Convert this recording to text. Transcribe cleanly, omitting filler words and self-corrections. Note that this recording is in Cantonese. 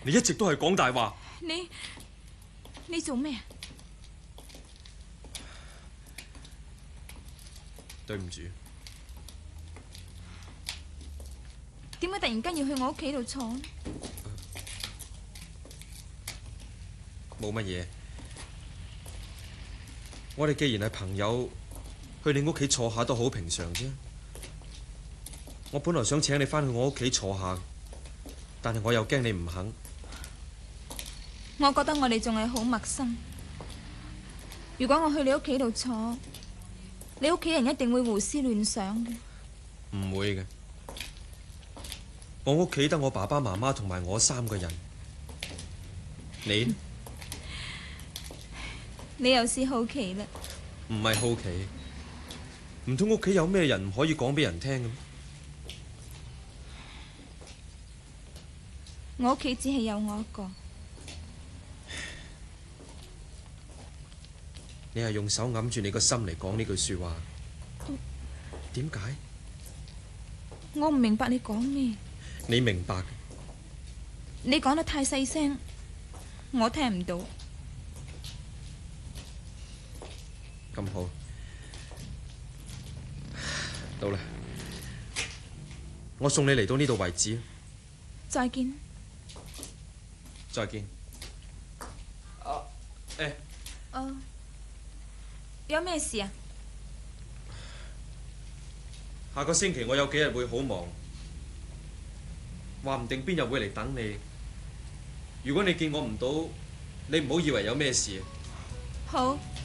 你一直都係講大話。 你做咩？ 對唔住。 點解突然間要去我屋企度坐呢？ 冇乜嘢。我哋既然係朋友，去你屋企坐下都好平常啫。我本來想請你返去我屋企坐下，但係我又驚你唔肯。 我覺得我哋仲係好陌生。如果我去你屋企度坐，你屋企人一定會胡思亂想嘅。 唔會嘅，我屋企得我爸爸媽媽同埋我3個人。你呢？ 你又是好奇啦？ 唔係好奇，唔通屋企有咩人唔可以講俾人聽嘅咩？ 我屋企只係有我一個。 你係用手揞住你個心嚟講呢句說話，點解？ 我唔明白你講咩。 你明白嘅。 你講得太細聲，我聽唔到。 咁好，到啦，我送你嚟到呢度為止。 再見。 再見。 有咩事啊？ 下個星期我有幾日會好忙，話唔定邊日會嚟等你。如果你見我唔到，你唔好以為有咩事。 好。